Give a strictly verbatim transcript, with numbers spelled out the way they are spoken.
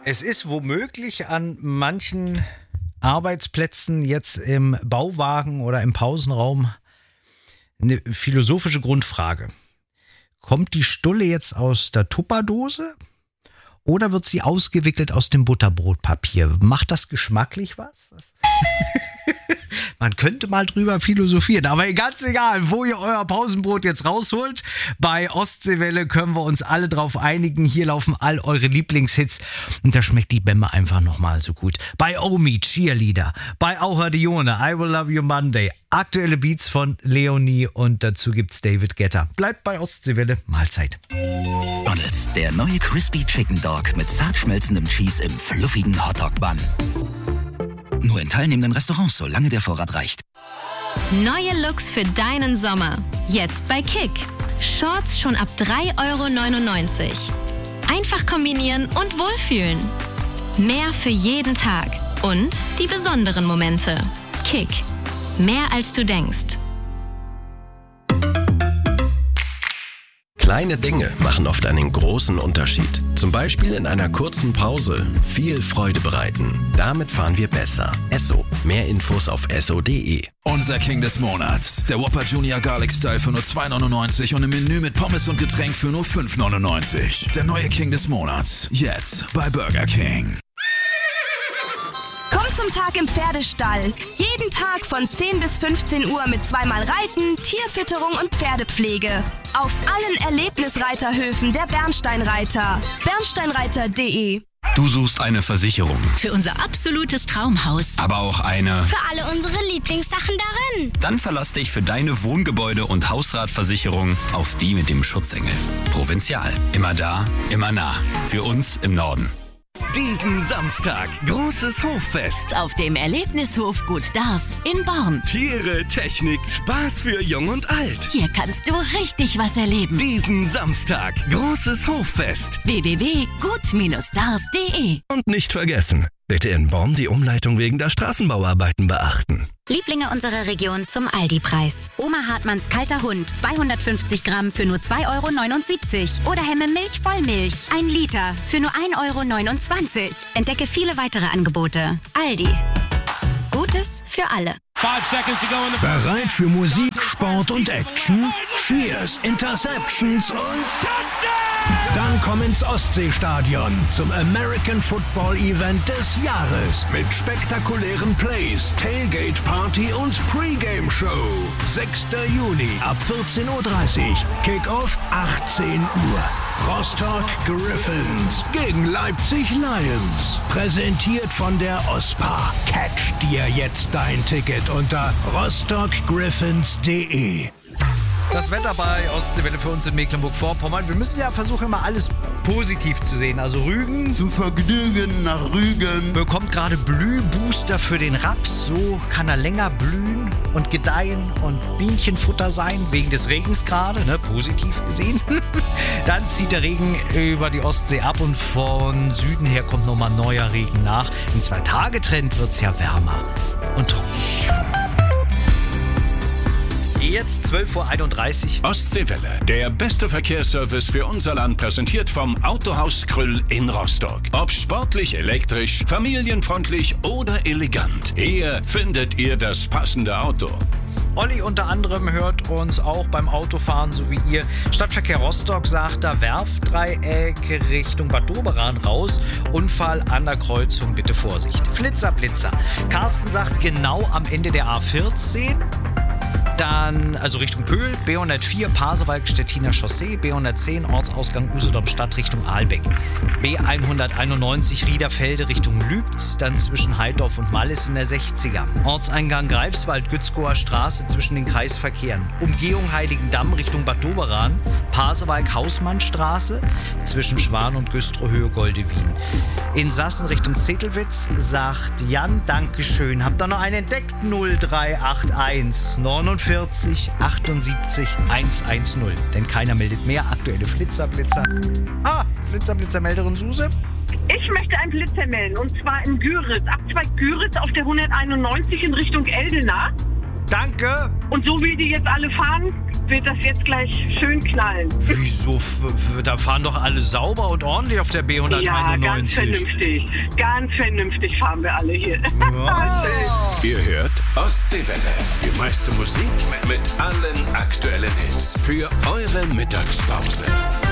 Es ist womöglich an manchen Arbeitsplätzen jetzt im Bauwagen oder im Pausenraum eine philosophische Grundfrage. Kommt die Stulle jetzt aus der Tupperdose oder wird sie ausgewickelt aus dem Butterbrotpapier? Macht das geschmacklich was? Man könnte mal drüber philosophieren, aber ganz egal, wo ihr euer Pausenbrot jetzt rausholt. Bei Ostseewelle können wir uns alle drauf einigen. Hier laufen all eure Lieblingshits und da schmeckt die Bämme einfach nochmal so gut. Bei Omi, Cheerleader, bei Aucher Dione, I Will Love You Monday, aktuelle Beats von Leonie und dazu gibt's David Guetta. Bleibt bei Ostseewelle, Mahlzeit. Donalds, der neue Crispy Chicken Dog mit zart schmelzendem Cheese im fluffigen Hotdog-Bun. Nur in teilnehmenden Restaurants, solange der Vorrat reicht. Neue Looks für deinen Sommer. Jetzt bei Kick. Shorts schon ab drei Euro neunundneunzig. Einfach kombinieren und wohlfühlen. Mehr für jeden Tag. Und die besonderen Momente. Kick. Mehr als du denkst. Kleine Dinge machen oft einen großen Unterschied. Zum Beispiel in einer kurzen Pause viel Freude bereiten. Damit fahren wir besser. Esso. Mehr Infos auf esso punkt de. Unser King des Monats. Der Whopper Junior Garlic Style für nur zwei neunundneunzig und im Menü mit Pommes und Getränk für nur fünf neunundneunzig. Der neue King des Monats. Jetzt bei Burger King. Komm zum Tag im Pferdestall. Jeden Tag von zehn bis fünfzehn Uhr mit zweimal Reiten, Tierfütterung und Pferdepflege. Auf allen Erlebnisreiterhöfen der Bernsteinreiter. bernsteinreiter punkt de. Du suchst eine Versicherung. Für unser absolutes Traumhaus. Aber auch eine... Für alle unsere Lieblingssachen darin. Dann verlass dich für deine Wohngebäude- und Hausratversicherung auf die mit dem Schutzengel. Provinzial. Immer da, immer nah. Für uns im Norden. Diesen Samstag großes Hoffest. Auf dem Erlebnishof Gut Dars in Born. Tiere, Technik, Spaß für Jung und Alt. Hier kannst du richtig was erleben. Diesen Samstag großes Hoffest. w w w punkt gut Dars punkt de. Und nicht vergessen, bitte in Born die Umleitung wegen der Straßenbauarbeiten beachten. Lieblinge unserer Region zum Aldi-Preis. Oma Hartmanns kalter Hund, zweihundertfünfzig Gramm für nur zwei Euro neunundsiebzig. Oder Hemme Milch Vollmilch, ein Liter für nur ein Euro neunundzwanzig. Entdecke viele weitere Angebote. Aldi. Gutes für alle. Bereit für Musik, Sport und Action? Cheers, Interceptions und dann komm ins Ostseestadion zum American Football Event des Jahres mit spektakulären Plays, Tailgate Party und Pre-Game Show. sechster Juni ab vierzehn Uhr dreißig. Kickoff achtzehn Uhr. Rostock Griffins gegen Leipzig Lions. Präsentiert von der O S P A. Catch dir jetzt dein Ticket unter rostock griffins punkt de. Das Wetter bei Ostseewelle für uns in Mecklenburg-Vorpommern. Wir müssen ja versuchen, immer alles positiv zu sehen. Also Rügen. Zu Vergnügen nach Rügen. Bekommt gerade Blühbooster für den Raps. So kann er länger blühen und gedeihen und Bienchenfutter sein. Wegen des Regens gerade, ne? Positiv gesehen. Dann zieht der Regen über die Ostsee ab und von Süden her kommt nochmal neuer Regen nach. Im Zwei-Tage-Trend wird es ja wärmer und trocken. Jetzt zwölf Uhr einunddreißig. Ostseewelle, der beste Verkehrsservice für unser Land, präsentiert vom Autohaus Krüll in Rostock. Ob sportlich, elektrisch, familienfreundlich oder elegant, hier findet ihr das passende Auto. Olli unter anderem hört uns auch beim Autofahren, so wie ihr. Stadtverkehr Rostock sagt da Werftdreieck Richtung Bad Doberan raus. Unfall an der Kreuzung, bitte Vorsicht. Flitzer, Blitzer. Carsten sagt genau am Ende der A vierzehn. Dann, also Richtung Pöhl, B hundertvier, Pasewalk, Stettiner Chaussee, B hundertzehn, Ortsausgang Usedom Stadt Richtung Ahlbeck, B hunderteinundneunzig, Riederfelde Richtung Lübz, dann zwischen Heidorf und Mallis in der sechziger. Ortseingang Greifswald, Gützkower Straße zwischen den Kreisverkehren. Umgehung Heiligendamm Richtung Bad Doberan, Pasewalk Hausmannstraße zwischen Schwan und Güstrow Höhe Goldewin. In Sassen Richtung Zettelwitz sagt Jan, Dankeschön. Habt ihr noch einen entdeckt? null drei acht eins neunundvierzig achtundsiebzig hundertzehn. Denn keiner meldet mehr. Aktuelle Flitzerblitzer. Ah, Flitzerblitzer-Melderin Suse. Ich möchte einen Blitzer melden, und zwar in Güritz. Abzweig Güritz auf der hunderteinundneunzig in Richtung Eldena. Danke. Und so wie die jetzt alle fahren, wird das jetzt gleich schön knallen. Wieso? F- f- da fahren doch alle sauber und ordentlich auf der B hunderteinundneunzig. Ja, ganz vernünftig. Ganz vernünftig fahren wir alle hier. Oh. Ihr hört Ostseewelle. Die meiste Musik mit allen aktuellen Hits. Für eure Mittagspause.